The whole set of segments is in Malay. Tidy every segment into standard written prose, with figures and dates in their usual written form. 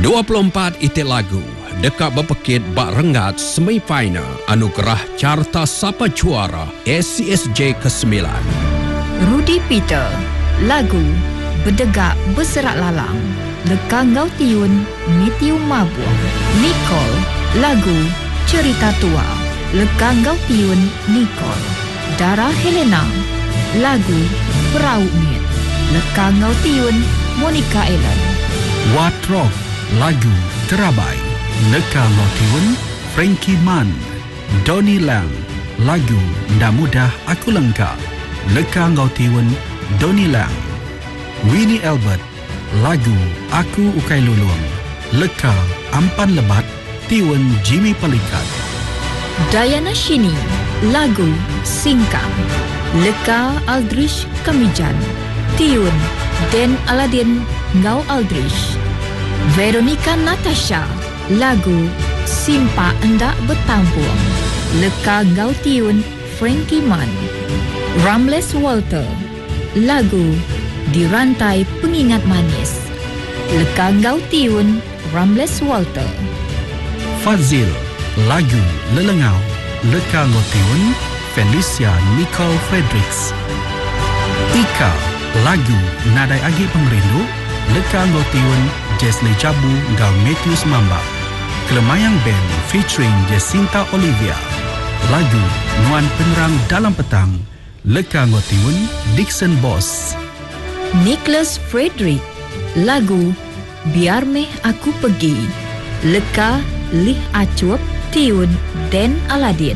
24 itik lagu dekat berpekit bak rengat semifinal anugerah carta sapa juara SCSJ ke-9. Rudy Peter, lagu Berdegak Berserak Lalang, Leka Ngau Tiun, Matthew Mabuang. Nicole, lagu Cerita Tua, Leka Ngau Tiun, Nicole. Dara Helena, lagu Perahu Miet, Leka Ngau Tiun, Monica Ellen. Watrok, lagu Terabai, Leka Ngau Tiun, Frankie Mann. Donnie Lam, lagu Nda Mudah Aku Lengkap, Leka Ngau Tiun, Donnie Lam. Winnie Albert, lagu Aku Ukai Lulung, Leka Ampan Lebat, Tiun Jimmy Pelikat. Diana Shini, lagu Singkang, Leka Aldrich Kamijan, Tiun Den Aladin Ngau Aldrich. Veronica Natasha, lagu Simpa Endak Bertampung, Leka Ngau Tiun Frankie Mann. Ramles Walter, lagu Dirantai Pengingat Manis, Leka Ngau Tiun Ramles Walter. Fazil, lagu Lelengau, Leka Ngau Tiun Felicia Nicole Fredericks. Ika, lagu Nadai Agi Pengrindu, Leka Ngau Tiun Jesle Jabu Ngau Matthews Mamba. Kelemayang Band featuring Jacinta Olivia, lagu Nuan Penerang Dalam Petang, Leka Ngau Tiun Dixon Boss. Nicholas Frederick, lagu Biar Meh Aku Pergi, Leka Lih Acuap Tiun Den Aladin.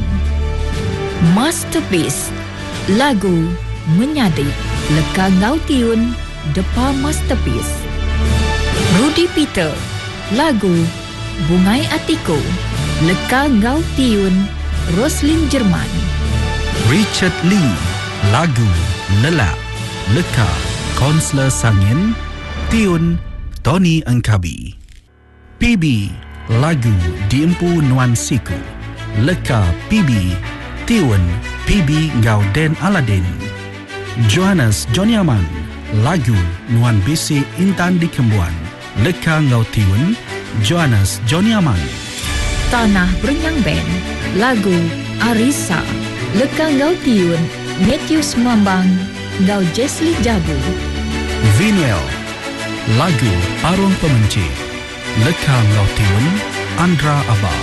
Masterpiece, lagu Menyadik, Leka Ngau Tiun Depa Masterpiece. Rudy Peter, lagu Bungai Atiko, Leka Ngau Tiun Roslyn Jerman. Richard Lee, lagu Lelak, Leka Konsler Sangin, Tiun Tony Engkabi. PB, lagu Diempu Nuan Siku, Leka PB, Tiun PB Ngau Den Aladin. Johannes Joniaman, lagu Nuan Bisi Intan di Kembuan, Leka Ngau Tiun Johannes Joniaman. Tanah Berenyang Band, lagu Arisa, Leka Ngau Tiun Matthews Mambang Ngau Jesli Jabu. Vinyl, lagu Arung Pemenci, Leka Ngau Tiun Andra Abah.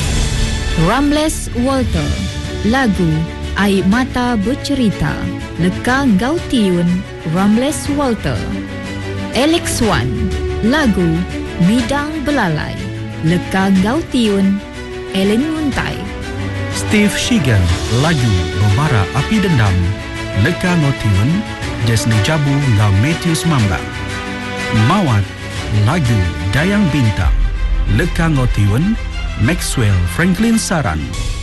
Ramles Walter, lagu Air Mata Bercerita, Leka Ngau Tiun Ramles Walter. Alex Wan, lagu Midang Belalai, Leka Ngau Tiun Ellen Muntai. Steve Shigan, lagu Berbara Api Dendam, Leka Ngau Tiun Jesli Jabu Ngau Matthews Mambang. Mawat, lagu Dayang Bintang, Leka Ngau Tiun Maxwell Franklin Saran.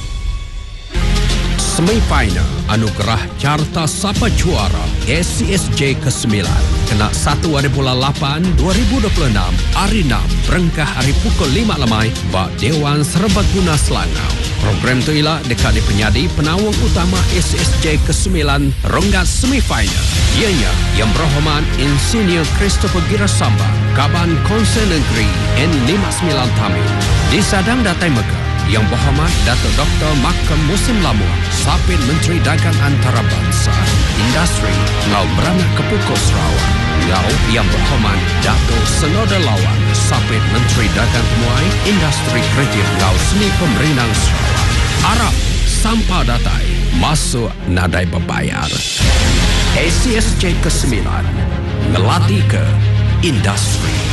Semifinal anugerah carta sapa juara SCSJ ke-9 kena 1 hari bulan 8 2026 hari 6 berengkah hari pukul 5 lemai bak Dewan Serbaguna Selangau. Program tu ialah dekat di penyadi penawang utama SCSJ ke-9 ronggat semifinal. Ianya Yang Berhormat Insinyur Christopher Girasamba, Kaban Konsel Negeri N59 Tamil. Disadang Datai Mekah Yang Berhormat Datuk Dr. Makam Musim Lamuan, Sapit Menteri Dagang Antarabangsa, Industri Ngau Beranak Kepukul Sarawak. Ngau Yang Berhormat Datuk Senoda Lawan, Sapit Menteri Dagang Temuai, Industri Kreatif Ngau Seni Pemerintah Sarawak. Arab Sampah Datai masuk nadai berbayar. SCSJ ke-9 ngelatih ke industri.